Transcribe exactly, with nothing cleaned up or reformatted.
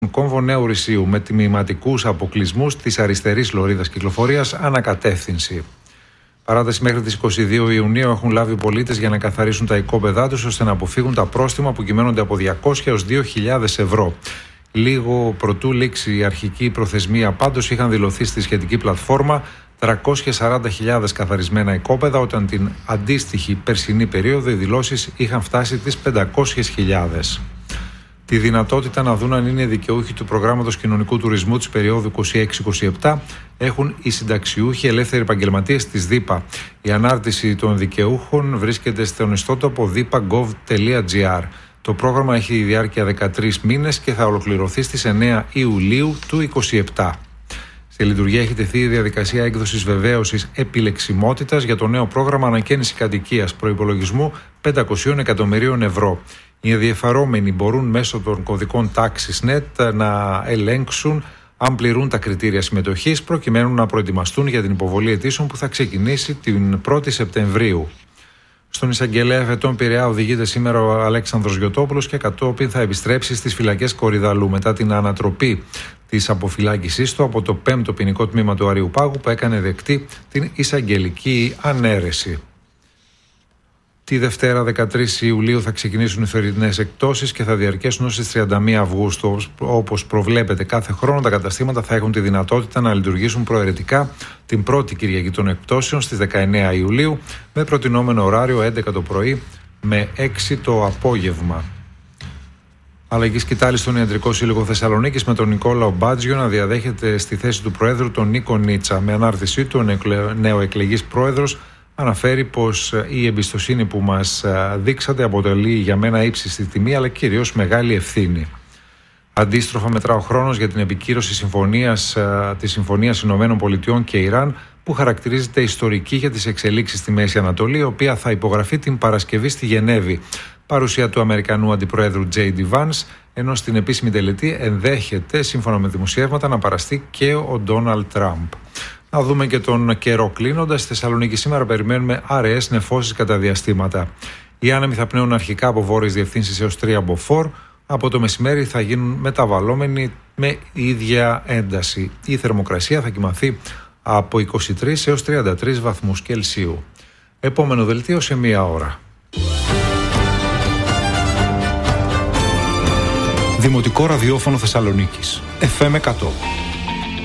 κόμβο Νέου Ρησίου με τμηματικούς αποκλεισμούς της αριστερής λωρίδας κυκλοφορίας ανακατεύθυνση. Παράταση μέχρι τις είκοσι δύο Ιουνίου έχουν λάβει οι πολίτες για να καθαρίσουν τα οικόπεδά τους ώστε να αποφύγουν τα πρόστιμα που κυμαίνονται από διακόσια έως δύο χιλιάδες ευρώ. Λίγο προτού λήξει η αρχική προθεσμία, πάντως είχαν δηλωθεί στη σχετική πλατφόρμα τριακόσιες σαράντα χιλιάδες καθαρισμένα οικόπεδα, όταν την αντίστοιχη περσινή περίοδο οι δηλώσεις είχαν φτάσει τις πεντακόσιες χιλιάδες. Τη δυνατότητα να δουν αν είναι δικαιούχοι του προγράμματος κοινωνικού τουρισμού της περίοδου είκοσι έξι είκοσι επτά έχουν οι συνταξιούχοι ελεύθεροι επαγγελματίες της ΔΥΠΑ. Η ανάρτηση των δικαιούχων βρίσκεται στον ιστότοπο διπα τελεία γκοβ τελεία τζι άρ. Το πρόγραμμα έχει διάρκεια δεκατρείς μήνες και θα ολοκληρωθεί στις εννέα Ιουλίου του είκοσι επτά. Στη λειτουργία έχει τεθεί η διαδικασία έκδοσης βεβαίωσης επιλεξιμότητας για το νέο πρόγραμμα ανακαίνιση κατοικίας προϋπολογισμού πεντακόσια εκατομμυρίων ευρώ. Οι ενδιαφερόμενοι μπορούν μέσω των κωδικών τάξης νετ να ελέγξουν αν πληρούν τα κριτήρια συμμετοχής, προκειμένου να προετοιμαστούν για την υποβολή αιτήσεων που θα ξεκινήσει την πρώτη Σεπτεμβρίου. Στον εισαγγελέα Εφετών Πειραιά οδηγείται σήμερα ο Αλέξανδρος Γιωτόπουλος και κατόπιν θα επιστρέψει στις φυλακές Κορυδαλού μετά την ανατροπή της αποφυλάκησής του από το πέμπτο ποινικό τμήμα του Αριουπάγου, που έκανε δεκτή την εισαγγελική ανέρεση. Τη Δευτέρα δεκατρείς Ιουλίου θα ξεκινήσουν οι θερινές εκτόσεις και θα διαρκέσουν ως τις τριάντα μία Αυγούστου. Όπως προβλέπεται κάθε χρόνο, τα καταστήματα θα έχουν τη δυνατότητα να λειτουργήσουν προαιρετικά την πρώτη Κυριακή των εκτόσεων στις δεκαεννέα Ιουλίου, με προτινόμενο ωράριο έντεκα το πρωί με έξι το απόγευμα. Αλλαγή σκητάλη στον Ιατρικό Σύλλογο Θεσσαλονίκης, με τον Νικόλαο Μπάτζιο να διαδέχεται στη θέση του Προέδρου τον Νίκο Νίτσα. Με ανάρτησή του, ο νεοεκλεγής Πρόεδρος αναφέρει πως η εμπιστοσύνη που μας δείξατε αποτελεί για μένα ύψιστη τιμή, αλλά κυρίως μεγάλη ευθύνη. Αντίστροφα μετρά ο χρόνος για την επικύρωση συμφωνίας, της Συμφωνίας Ηνωμένων Πολιτειών και Ιράν, που χαρακτηρίζεται ιστορική για τις εξελίξεις στη Μέση Ανατολή, η οποία θα υπογραφεί την Παρασκευή στη Γενέβη. Παρουσία του Αμερικανού Αντιπροέδρου τζέι ντι Vance, ενώ στην επίσημη τελετή ενδέχεται, σύμφωνα με δημοσιεύματα, να παραστεί και ο Ντόναλντ Τραμπ. Να δούμε και τον καιρό κλείνοντας. Στη Θεσσαλονίκη σήμερα περιμένουμε αραιές νεφώσεις κατά διαστήματα. Οι άνεμοι θα πνέουν αρχικά από βόρειες διευθύνσεις έως τρία μποφόρ. Από το μεσημέρι θα γίνουν μεταβαλλόμενοι με ίδια ένταση. Η θερμοκρασία θα κυμανθεί από είκοσι τρεις έως τριάντα τρεις βαθμούς Κελσίου. Επόμενο δελτίο σε μία ώρα. Δημοτικό Ραδιόφωνο Θεσσαλονίκης. εφ εμ εκατό.